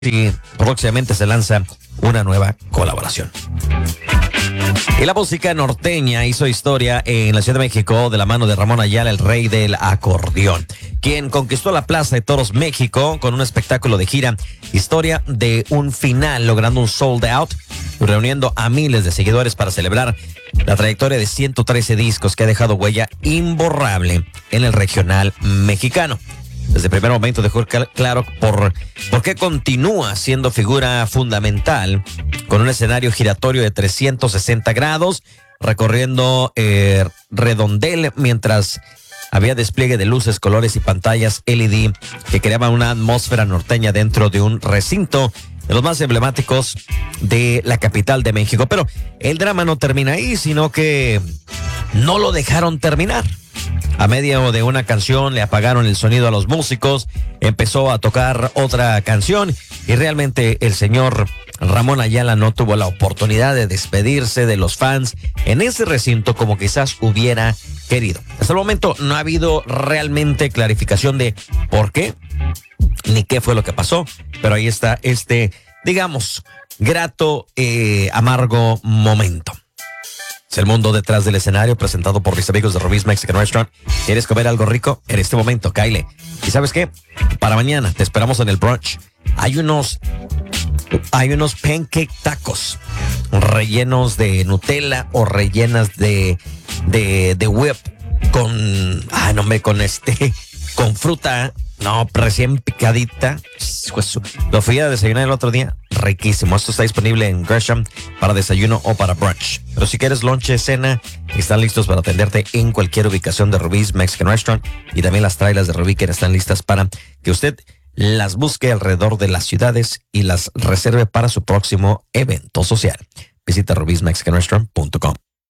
y próximamente se lanza una nueva colaboración. Y la música norteña hizo historia en la Ciudad de México de la mano de Ramón Ayala, el rey del acordeón, quien conquistó la Plaza de Toros México con un espectáculo de gira, historia de un final, logrando un sold out, reuniendo a miles de seguidores para celebrar la trayectoria de 113 discos que ha dejado huella imborrable en el regional mexicano. Desde el primer momento dejó claro por qué continúa siendo figura fundamental con un escenario giratorio de 360 grados, recorriendo redondel mientras había despliegue de luces, colores y pantallas LED que creaban una atmósfera norteña dentro de un recinto de los más emblemáticos de la capital de México. Pero el drama no termina ahí, sino que no lo dejaron terminar. A medio de una canción le apagaron el sonido a los músicos, empezó a tocar otra canción y realmente el señor Ramón Ayala no tuvo la oportunidad de despedirse de los fans en ese recinto como quizás hubiera querido. Hasta el momento no ha habido realmente clarificación de por qué ni qué fue lo que pasó, pero ahí está digamos, grato, amargo momento. Es el mundo detrás del escenario, presentado por mis amigos de Rubí's Mexican Restaurant. ¿Quieres comer algo rico? En este momento, cáele. ¿Y sabes qué? Para mañana te esperamos en el brunch. Hay unos pancake tacos rellenos de Nutella o rellenas de whip con fruta, recién picadita. Lo fui a desayunar el otro día, riquísimo. Esto está disponible en Gresham para desayuno o para brunch. Pero si quieres lonche, cena, están listos para atenderte en cualquier ubicación de Rubí's Mexican Restaurant. Y también las trailers de Rubí que están listas para que usted las busque alrededor de las ciudades y las reserve para su próximo evento social. Visita rubismexicanrestaurant.com.